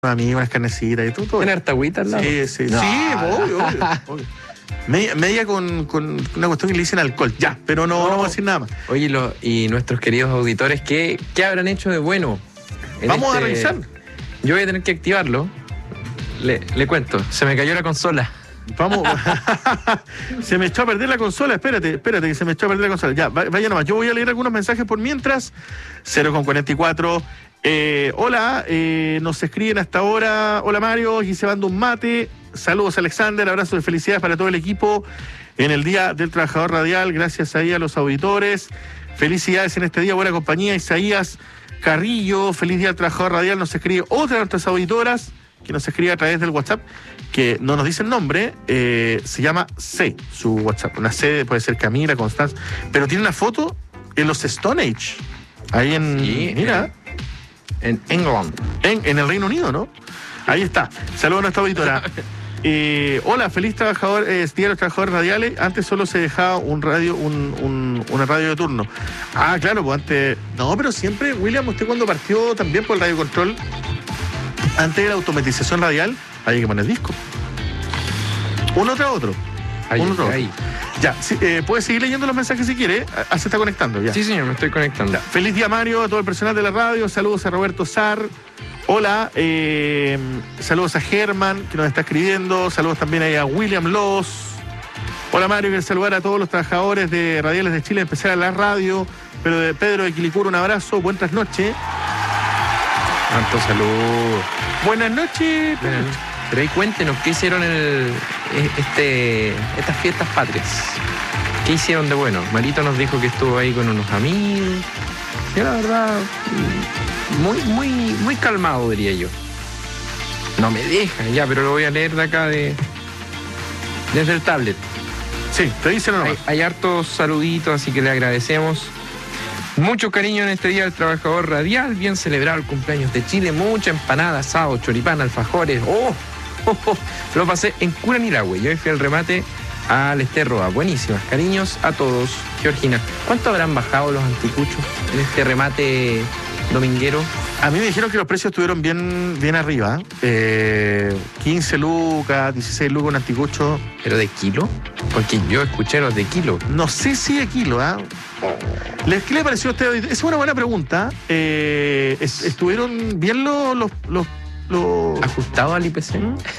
amigo, unas carnecitas y todo. ¿Tiene harta agüita al lado? Sí, No. sí, obvio. Media con una cuestión que le dicen alcohol, ya, pero no vamos a decir nada más. Oye, y nuestros queridos auditores, ¿qué habrán hecho de bueno? Vamos a revisar. Yo voy a tener que activarlo. Le cuento, se me cayó la consola. Vamos. Se me echó a perder la consola. Espérate, que se me echó a perder la consola. Ya, vaya nomás. Yo voy a leer algunos mensajes por mientras. 0:44. Hola, nos escriben hasta ahora. Hola Mario, aquí se manda un mate. Saludos Alexander, abrazos de felicidades para todo el equipo en el Día del Trabajador Radial. Gracias ahí a los auditores. Felicidades en este día, buena compañía. Isaías Carrillo, feliz Día del Trabajador Radial. Nos escribe otra de nuestras auditoras que nos escribe a través del WhatsApp, que no nos dice el nombre, se llama C, su WhatsApp. Una C, puede ser Camila, Constanza, pero tiene una foto en los Stone Age. Ahí en... Sí, mira. En England. En el Reino Unido, ¿no? Ahí está. Saludos a nuestra auditora. Hola, feliz trabajador, Día de los Trabajadores Radiales. Antes solo se dejaba una radio de turno. Ah, claro, pues antes... No, pero siempre, William, usted cuando partió también por el radio control, antes de la automatización radial, había que poner disco. Uno tras otro. Ahí. Ya, sí, puedes seguir leyendo los mensajes si quiere. Se está conectando ya. Sí, señor, me estoy conectando. Ya. Feliz día, Mario, a todo el personal de la radio. Saludos a Roberto Sar. Hola, saludos a Germán, que nos está escribiendo. Saludos también ahí a William Loss. Hola, Mario, quiero saludar a todos los trabajadores de Radiales de Chile, en especial a la radio. Pero de Pedro de Quilicura, un abrazo. Buenas noches. Tanto saludos. Buenas noches. Pero ahí cuéntenos, ¿qué hicieron en estas fiestas patrias? ¿Qué hicieron de bueno? Marito nos dijo que estuvo ahí con unos amigos. Yo la verdad, muy calmado, diría yo. No me deja, ya, pero lo voy a leer de acá desde el tablet. Sí, te dicen nomás. Hay hartos saluditos, así que le agradecemos. Mucho cariño en este Día del Trabajador Radial, bien celebrado el cumpleaños de Chile, mucha empanada, asado, choripán, alfajores. Lo pasé en Curanilahue. Yo fui al remate al Esterroa. Buenísimas, cariños a todos. Georgina, ¿cuánto habrán bajado los anticuchos en este remate dominguero? A mí me dijeron que los precios estuvieron bien arriba. 15 lucas, 16 lucas un anticucho. ¿Pero de kilo? Porque yo escuché los de kilo. No sé si de kilo, ¿ah? ¿Qué le pareció a usted? Es una buena pregunta. ¿Estuvieron bien los ¿Ajustado al IPC?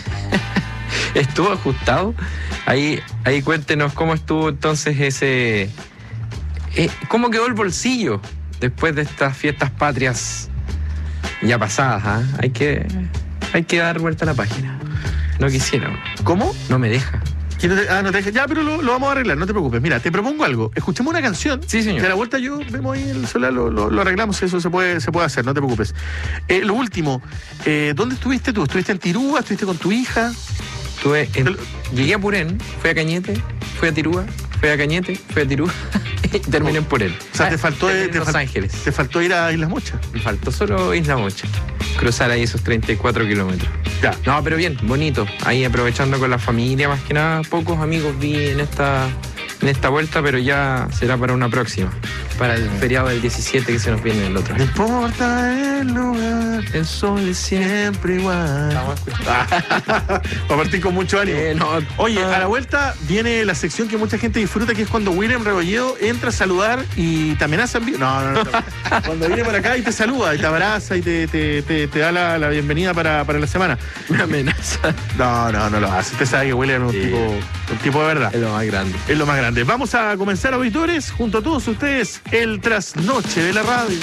¿Estuvo ajustado? Ahí cuéntenos cómo estuvo entonces ese... ¿Cómo quedó el bolsillo después de estas fiestas patrias ya pasadas? ¿Ah? Hay que dar vuelta a la página. No quisiera. ¿Cómo? No me deja. No te deja. Ya, pero lo vamos a arreglar, no te preocupes. Mira, te propongo algo. Escuchemos una canción. Sí, señor. Que a la vuelta vemos ahí el celular, lo arreglamos, eso se puede hacer, no te preocupes. Lo último, ¿dónde estuviste tú? ¿Estuviste en Tirúa? ¿Estuviste con tu hija? Llegué a Purén, fui a Cañete, fui a Tirúa, fui a Cañete, fui a Tirúa y terminé en Purén. O sea, te faltó Los Ángeles. Te faltó ir a Islas Mochas. Me faltó solo Isla Mocha. Cruzar ahí esos 34 kilómetros. Ya. No, pero bien, bonito. Ahí aprovechando con la familia, más que nada. Pocos amigos vi en esta vuelta, pero ya será para una próxima. Para el feriado del 17 que se nos viene el otro. No importa el lugar, el sol es siempre igual. Vamos a escuchar. Va a partir con mucho ánimo. Oye, a la vuelta viene la sección que mucha gente disfruta, que es cuando William Rebolledo entra a saludar y te amenaza en vivo. No. Cuando viene para acá y te saluda, y te abraza y te da la bienvenida para la semana. Una amenaza. No lo hace. Usted sabe que William es un tipo de verdad. Es lo más grande. Es lo más grande. Vamos a comenzar, auditores, junto a todos ustedes, el trasnoche de la radio.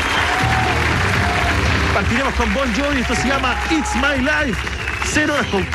Partiremos con Bon Jovi, esto se llama It's My Life. 0 horas con